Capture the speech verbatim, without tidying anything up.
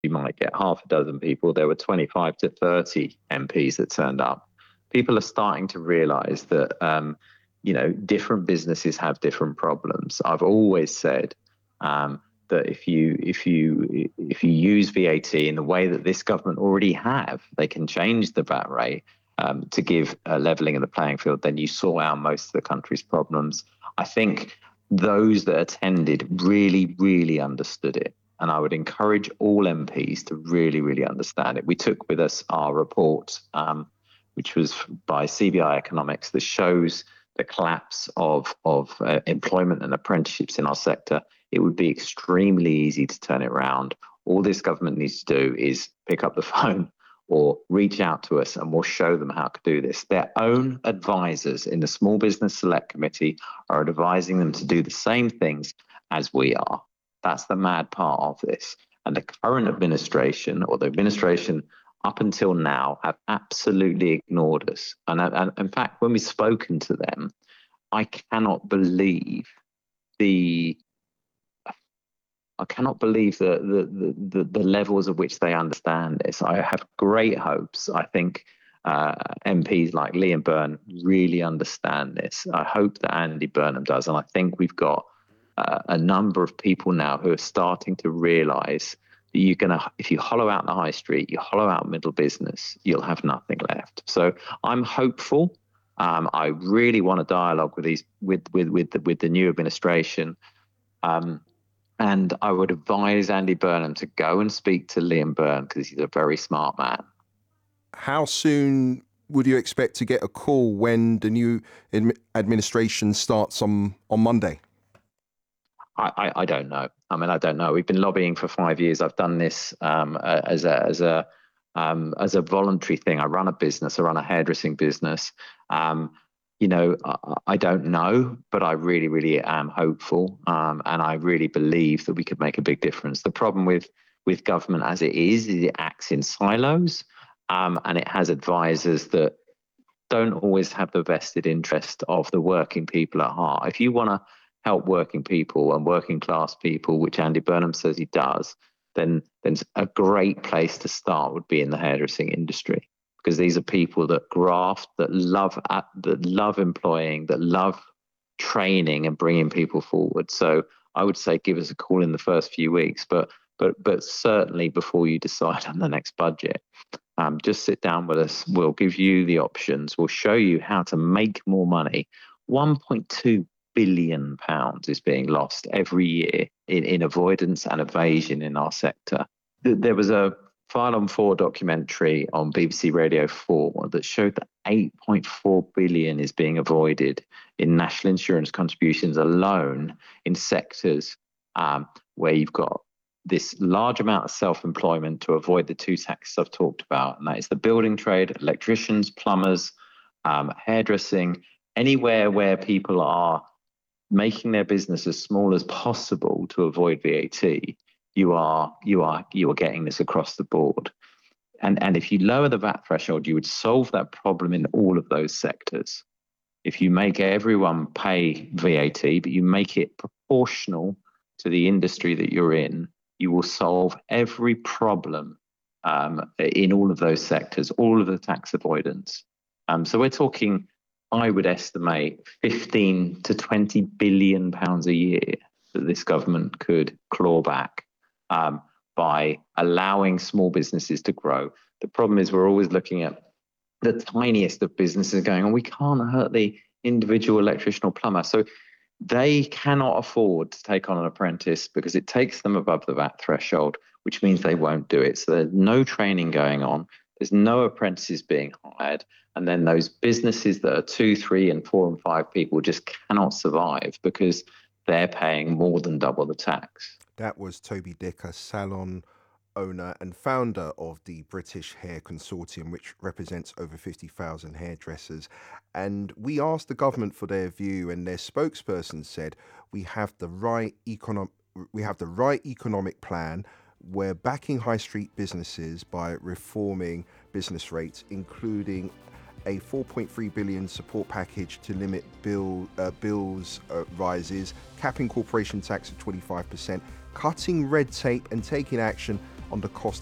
you might get half a dozen people. There were twenty-five to thirty M Ps that turned up. People are starting to realize that, um, you know, different businesses have different problems. I've always said um, that if you if you if you use V A T in the way that this government already have, they can change the V A T rate um, to give a leveling of the playing field. Then you sort out most of the country's problems. I think those that attended really, really understood it. And I would encourage all M Ps to really, really understand it. We took with us our report, um, which was by C B I Economics, that shows the collapse of, of uh, employment and apprenticeships in our sector. It would be extremely easy to turn it around. All this government needs to do is pick up the phone or reach out to us, and we'll show them how to do this. Their own advisors in the Small Business Select Committee are advising them to do the same things as we are. That's the mad part of this. And the current administration, or the administration up until now, have absolutely ignored us. And, and in fact, when we've spoken to them, I cannot believe the I cannot believe the the, the the levels at which they understand this. I have great hopes. I think uh, M Ps like Liam Byrne really understand this. I hope that Andy Burnham does, and I think we've got uh, a number of people now who are starting to realise that you're gonna, if you hollow out the high street, you hollow out middle business, you'll have nothing left. So I'm hopeful. Um, I really want a dialogue with these with with with the, with the new administration. Um, And I would advise Andy Burnham to go and speak to Liam Byrne, because he's a very smart man. How soon would you expect to get a call when the new administration starts on, on Monday? I, I, I don't know. I mean, I don't know. We've been lobbying for five years. I've done this um, as a as a um, as a voluntary thing. I run a business. I run a hairdressing business. Um, You know, I, I don't know, but I really, really am hopeful, um, and I really believe that we could make a big difference. The problem with with government as it is, is it acts in silos, um, and it has advisors that don't always have the vested interest of the working people at heart. If you want to help working people and working class people, which Andy Burnham says he does, then then a great place to start would be in the hairdressing industry. Because these are people that graft, that love, that love employing, that love training and bringing people forward. So I would say give us a call in the first few weeks, but but but certainly before you decide on the next budget, um, just sit down with us. We'll give you the options. We'll show you how to make more money. one point two billion pounds is being lost every year in, in avoidance and evasion in our sector. There was a File on Four documentary on B B C Radio four that showed that eight point four billion is being avoided in national insurance contributions alone in sectors um, where you've got this large amount of self-employment to avoid the two taxes I've talked about, and that is the building trade, electricians, plumbers, um, hairdressing, anywhere where people are making their business as small as possible to avoid V A T. You are you are you are getting this across the board, and and if you lower the V A T threshold, you would solve that problem in all of those sectors. If you make everyone pay V A T, but you make it proportional to the industry that you're in, you will solve every problem um, in all of those sectors, all of the tax avoidance. Um, so we're talking, I would estimate, fifteen to twenty billion pounds a year that this government could claw back. Um, by allowing small businesses to grow. The problem is we're always looking at the tiniest of businesses going, oh, we can't hurt the individual electrician or plumber. So they cannot afford to take on an apprentice because it takes them above the V A T threshold, which means they won't do it. So there's no training going on. There's no apprentices being hired. And then those businesses that are two, three, and four and five people just cannot survive because they're paying more than double the tax. That was Toby Dicker, salon owner and founder of the British Hair Consortium, which represents over fifty thousand hairdressers. And we asked the government for their view, and their spokesperson said, we have the right economic, we have the right economic plan. We're backing high street businesses by reforming business rates, including a four point three billion support package to limit bill uh, bills uh, rises, capping corporation tax at twenty-five percent, cutting red tape and taking action on the cost